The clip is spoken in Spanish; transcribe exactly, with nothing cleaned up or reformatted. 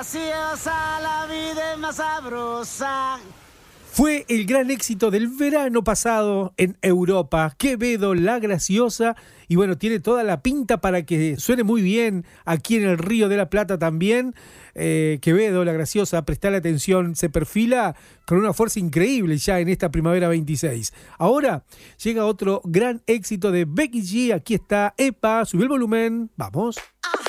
graciosa, la vida es más sabrosa. Fue el gran éxito del verano pasado en Europa, Quevedo, La Graciosa, y bueno, tiene toda la pinta para que suene muy bien aquí en el Río de la Plata también. Eh, Quevedo, La Graciosa, prestale atención, se perfila con una fuerza increíble ya en esta primavera veintiséis. Ahora llega otro gran éxito de Becky G, aquí está Epa, sube el volumen, vamos. Ah.